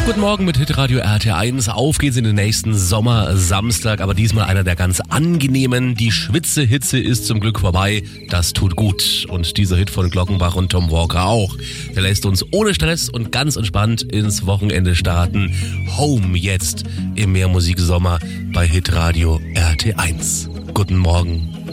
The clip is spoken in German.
Guten Morgen mit Hitradio RT1. Auf geht's in den nächsten Sommersamstag, aber diesmal einer der ganz angenehmen. Die Schwitzehitze ist zum Glück vorbei. Das tut gut. Und dieser Hit von Glockenbach und Tom Walker auch. Der lässt uns ohne Stress und ganz entspannt ins Wochenende starten. Home jetzt im Mehrmusiksommer bei Hitradio RT1. Guten Morgen.